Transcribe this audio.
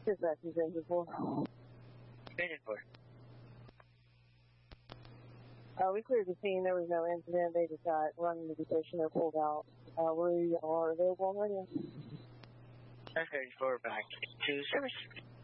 Dispatch is engine 4. Engine 4. We cleared the scene. There was no incident. They just got run into the station. They're pulled out. We are available on radio. 934 back to service.